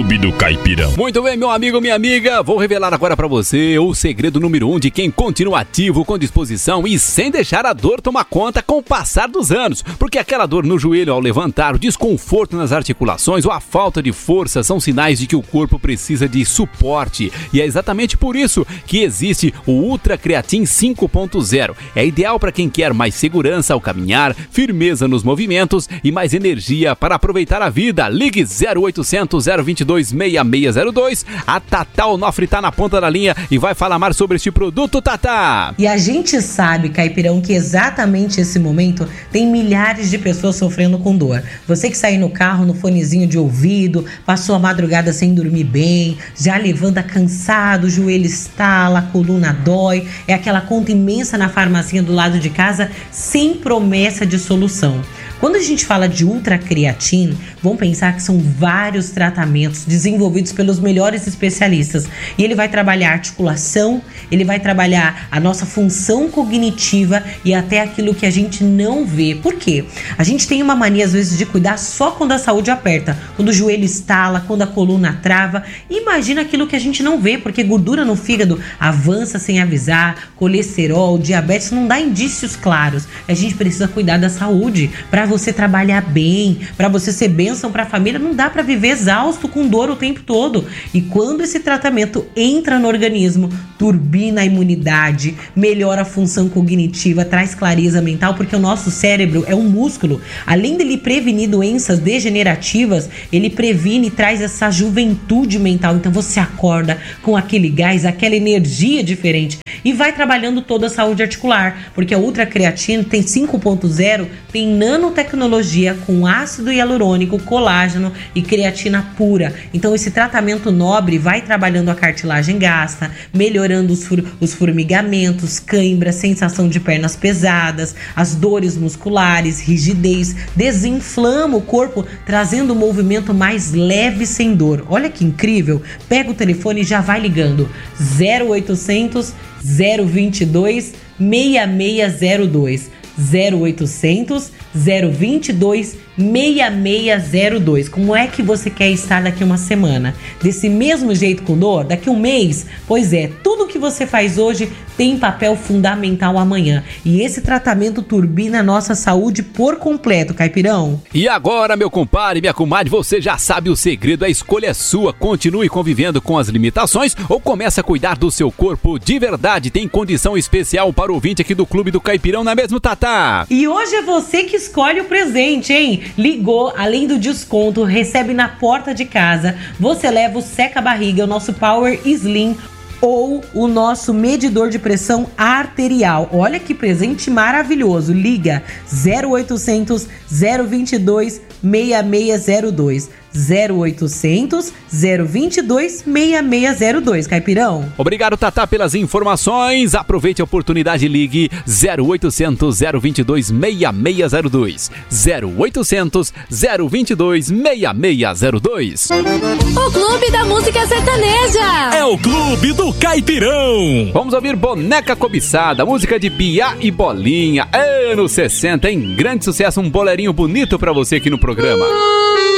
Clube do Caipirão. Muito bem, meu amigo, minha amiga, vou revelar agora pra você o segredo número 1 de quem continua ativo, com disposição e sem deixar a dor tomar conta com o passar dos anos. Porque aquela dor no joelho ao levantar, o desconforto nas articulações ou a falta de força são sinais de que o corpo precisa de suporte. E é exatamente por isso que existe o Ultra Creatin 5.0. É ideal para quem quer mais segurança ao caminhar, firmeza nos movimentos e mais energia para aproveitar a vida. Ligue 0800 022 6602. A Tatá Onofre tá na ponta da linha e vai falar mais sobre este produto, Tatá. E a gente sabe, Caipirão, que exatamente esse momento tem milhares de pessoas sofrendo com dor. Você que sai no carro, no fonezinho de ouvido, passou a madrugada sem dormir bem, já levanta cansado, o joelho estala, a coluna dói, é aquela conta imensa na farmacinha do lado de casa sem promessa de solução. Quando a gente fala de ultracreatina, vamos pensar que são vários tratamentos desenvolvidos pelos melhores especialistas. E ele vai trabalhar a articulação, ele vai trabalhar a nossa função cognitiva e até aquilo que a gente não vê. Por quê? A gente tem uma mania, às vezes, de cuidar só quando a saúde aperta, quando o joelho estala, quando a coluna trava. Imagina aquilo que a gente não vê, porque gordura no fígado avança sem avisar, colesterol, diabetes, não dá indícios claros. A gente precisa cuidar da saúde para você trabalhar bem, para você ser bênção para a família. Não dá para viver exausto com dor o tempo todo. E quando esse tratamento entra no organismo, turbina a imunidade, melhora a função cognitiva, traz clareza mental, porque o nosso cérebro é um músculo. Além dele prevenir doenças degenerativas, ele previne e traz essa juventude mental. Então você acorda com aquele gás, aquela energia diferente e vai trabalhando toda a saúde articular, porque a ultracreatina tem 5.0, tem nanotecnologia com ácido hialurônico, colágeno e creatina pura. Então esse tratamento nobre vai trabalhando a cartilagem gasta, melhorando os formigamentos, cãibra, sensação de pernas pesadas, as dores musculares, rigidez, desinflama o corpo, trazendo um movimento mais leve sem dor. Olha que incrível! Pega o telefone e já vai ligando 0800 022 6602. 0800 022 6602. Como é que você quer estar daqui uma semana? Desse mesmo jeito com dor? Daqui um mês? Pois é, tudo que você faz hoje tem papel fundamental amanhã. E esse tratamento turbina a nossa saúde por completo, Caipirão. E agora, meu compadre, minha comadre, você já sabe o segredo, a escolha é sua. Continue convivendo com as limitações ou comece a cuidar do seu corpo de verdade. Tem condição especial para o ouvinte aqui do Clube do Caipirão, não é mesmo, Tatá? E hoje é você que escolhe o presente, hein? Ligou, além do desconto, recebe na porta de casa. Você leva o seca-barriga, o nosso Power Slim ou o nosso medidor de pressão arterial. Olha que presente maravilhoso. Liga 0800 022 6602. 0800 022 6602, Caipirão. Obrigado, Tatá, pelas informações. Aproveite a oportunidade e ligue 0800 022 6602. 0800 022 6602. O Clube da Música Sertaneja. É o Clube do Caipirão. Vamos ouvir Boneca Cobiçada, música de Biá e Bolinha, anos 60, em grande sucesso, um bolerinho bonito pra você aqui no programa.